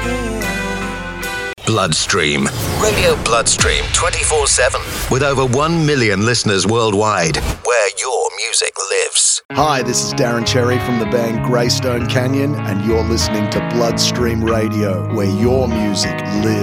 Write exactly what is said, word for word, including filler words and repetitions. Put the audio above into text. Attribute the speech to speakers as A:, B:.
A: Bloodstream. Radio Bloodstream twenty-four seven. With over one million listeners worldwide. Where your music lives.
B: Hi, this is Darren Cherry from the band Greystone Canyon, and you're listening to Bloodstream Radio, where your music lives.